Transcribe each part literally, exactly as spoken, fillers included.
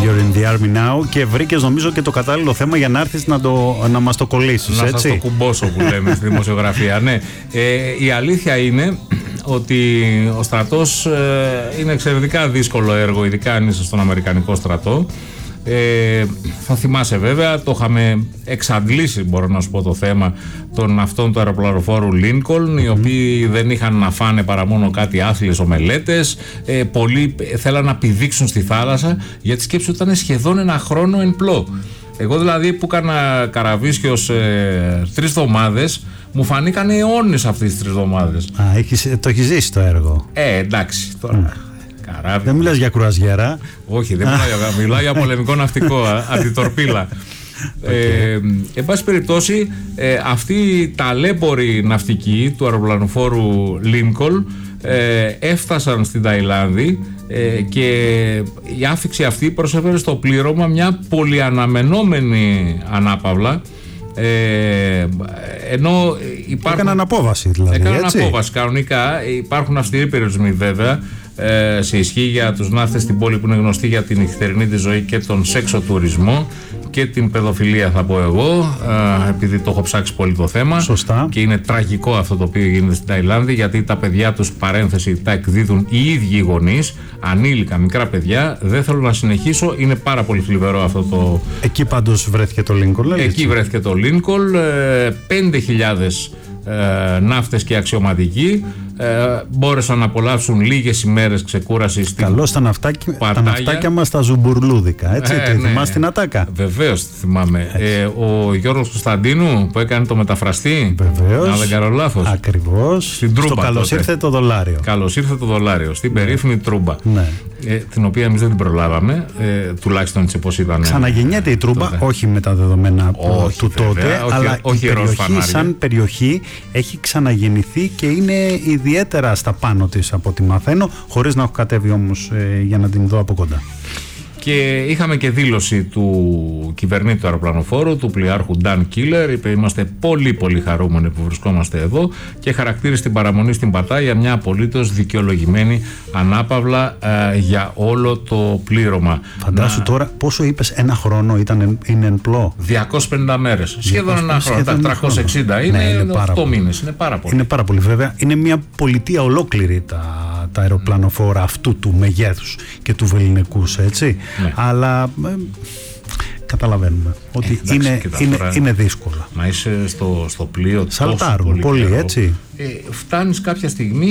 You're in the Army Now, και βρήκες νομίζω και το κατάλληλο θέμα για να έρθεις να, το, να μας το κολλήσεις, να έτσι. Να σας το κουμπώσω που λέμε στη δημοσιογραφία. Ναι. Ε, η αλήθεια είναι ότι ο στρατός ε, είναι εξαιρετικά δύσκολο έργο, ειδικά αν είσαι στον Αμερικανικό στρατό. Ε, θα θυμάσαι βέβαια, το είχαμε εξαντλήσει, μπορώ να σου πω, το θέμα των αυτών του αεροπλανοφόρου Lincoln, οι οποίοι δεν είχαν να φάνε παρά μόνο κάτι άθλιες ομελέτες. ε, Πολλοί θέλαν να πηδήξουν στη θάλασσα, γιατί σκέψου ότι ήταν σχεδόν ένα χρόνο εν πλώ. Εγώ δηλαδή που έκανα καραβίσιος ε, τρεις εβδομάδες, μου φανήκαν αιώνες αυτές τις τρεις εβδομάδες. Α, έχεις, το έχεις ζήσει το έργο. Ε, εντάξει, τώρα... Mm. Καράβι. Δεν μιλάς για κρουαζιέρα. Όχι, δεν μιλάω για, μιλάω για πολεμικό ναυτικό, αντιτορπίλα. Okay. Ε, εν πάση περιπτώσει, ε, αυτή η ταλέπορη ναυτική του αεροπλανοφόρου Lincoln ε, έφτασαν στην Ταϊλάνδη ε, και η άφιξη αυτή προσέφερε στο πλήρωμα μια πολυαναμενόμενη ανάπαυλα. Ε, ενώ υπάρχουν... Έκαναν απόβαση δηλαδή. Έκαναν έτσι. απόβαση κανονικά. Υπάρχουν αυστηροί περιορισμοί βέβαια ε, σε ισχύ για τους ναύτες στην πόλη που είναι γνωστή για την νυχτερινή τη ζωή και τον σέξο τουρισμό και την παιδοφιλία, θα πω εγώ, ε, επειδή το έχω ψάξει πολύ το θέμα. Σωστά. Και είναι τραγικό αυτό το οποίο γίνεται στην Ταϊλάνδη, γιατί τα παιδιά τους, παρένθεση, τα εκδίδουν οι ίδιοι οι γονείς, ανήλικα μικρά παιδιά. Δεν θέλω να συνεχίσω, είναι πάρα πολύ θλιβερό αυτό το... Εκεί πάντως βρέθηκε το Lincoln. Εκεί έτσι. βρέθηκε το Lincoln, πέντε χιλιάδες ε, ναύτες και αξιωματικοί ε, μπόρεσαν να απολαύσουν λίγες ημέρες ξεκούρασης. Καλώς τα ναυτάκια, τα ναυτάκια μας τα ζουμπουρλούδικα, έτσι, ε, ναι. Θυμάσαι την ατάκα. Βεβαίως θυμάμαι. ε, Ο Γιώργος Κωνσταντίνου που έκανε το μεταφραστή. Βεβαίως. Αν δεν κάνω λάθος. Ακριβώς. Στην Τρούμπα. Στο καλώς ήρθε το δολάριο. Καλώς ήρθε το δολάριο, στην ναι. περίφημη Τρούμπα. Ναι. Ε, την οποία εμείς δεν την προλάβαμε, ε, τουλάχιστον έτσι όπως ήταν. Ξαναγεννιέται η Τρούμπα, τότε. Όχι με τα δεδομένα όχι, του βέβαια, τότε, όχι, αλλά όχι η περιοχή σαν περιοχή έχει ξαναγεννηθεί και είναι ιδιαίτερα στα πάνω της από ό,τι μαθαίνω, χωρίς να έχω κατέβει όμως ε, για να την δω από κοντά. Και είχαμε και δήλωση του κυβερνήτη του αεροπλανοφόρου, του πλοιάρχου Νταν Κίλερ. Είπε: είμαστε πολύ πολύ χαρούμενοι που βρισκόμαστε εδώ, και χαρακτήρισε την παραμονή στην Πατάγια μια απολύτως δικαιολογημένη ανάπαυλα ε, για όλο το πλήρωμα. Φαντάσου να... τώρα πόσο είπες, ένα χρόνο ήταν, είναι εν πλώ. διακόσιες πενήντα μέρες. Σχεδόν ένα χρόνο. Τα τριακόσια εξήντα είναι, ναι, είναι οκτώ μήνες. Είναι πάρα πολύ. Είναι πάρα πολύ, βέβαια. Είναι μια πολιτεία ολόκληρη τα, τα αεροπλανοφόρα αυτού του μεγέθους και του βελληνικούς, έτσι. Ναι. Αλλά ε, καταλαβαίνουμε ότι ε, εντάξει, είναι, είναι, είναι δύσκολα. Να είσαι στο, στο πλοίο. Σαλτάρουν πολύ, πολύ έτσι. Ε, φτάνεις κάποια στιγμή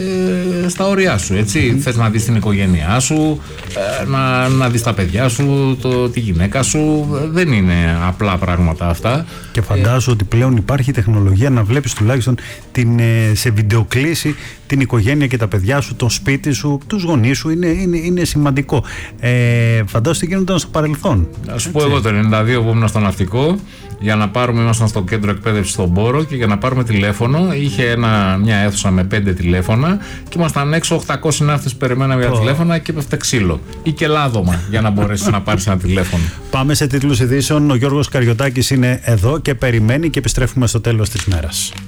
ε, στα όρια σου, έτσι. Mm-hmm. Θες να δεις την οικογένειά σου, ε, να, να δεις τα παιδιά σου, το, τη γυναίκα σου. Δεν είναι απλά πράγματα αυτά. Και φαντάζομαι ε, ότι πλέον υπάρχει τεχνολογία να βλέπεις τουλάχιστον την, ε, σε βιντεοκλήση την οικογένεια και τα παιδιά σου, το σπίτι σου, τους γονείς σου. Είναι, είναι, είναι σημαντικό. Ε, φαντάζομαι τι γίνονταν στο παρελθόν. Να σου πω εγώ το ενενήντα δύο που ήμουν στο ναυτικό, για να πάρουμε, ήμασταν στο κέντρο εκπαίδευση στον Πόρο, και για να πάρουμε τηλέφωνο είχε ένα, μια αίθουσα με πέντε τηλέφωνα και ήμασταν έξω οχτακόσιοι ναύτες που περιμέναμε για oh. τηλέφωνα και πέφτε ξύλο ή και λάδωμα για να μπορέσει να πάρεις ένα τηλέφωνο. Πάμε σε τίτλους ειδήσεων. Ο Γιώργος Καριωτάκης είναι εδώ και περιμένει, και επιστρέφουμε στο τέλος της μέρας.